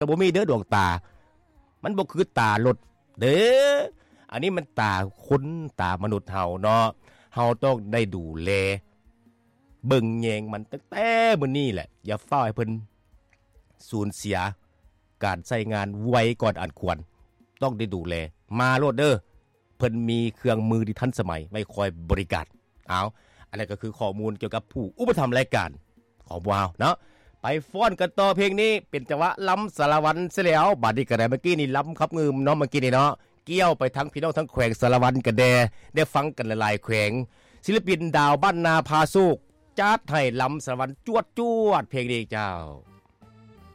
ก็บ่มีเด้อดวงตามันบ่คือตารถเด้ออันนี้มันตาคนตามนุษย์เฮาเนาะเฮาต้องได้ดูแลเบิ่งแยงมันตั้งแต่มื้อนี้แหละอย่าฟ้าวให้เพิ่นสูญเสียการใช้งานไวก่อนอันควรต้องได้ดูแลมาโลดเด้อเพิ่นมีเครื่องมือที่ทันสมัยไว้คอยบริการเอาอันนั้นก็คือข้อมูลเกี่ยวกับผู้อุปถัมภ์รายการของว้าวเนาะไปฟ้อนกันต่อเพลงนี้เป็นจังหวะล้ำสารวันซะแล้วบัดนี้ก็ได้เมื่อกี้นี่ล้ำครับงืมเนาะเมื่อกี้นี่เนาะเกี่ยวไปทั้งพี่น้องทั้งแขวงสารวันกันได้ฟังกันหลายๆแขวงศิลปินดาวบ้านนาพาสุกจัดให้ล้ำสารวันจวดเพลงนี้เจ้า